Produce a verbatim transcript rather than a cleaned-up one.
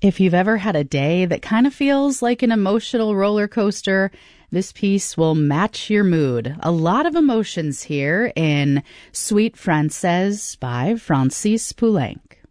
If you've ever had a day that kind of feels like an emotional roller coaster, this piece will match your mood. A lot of emotions here in Suite Française by Francis Poulenc.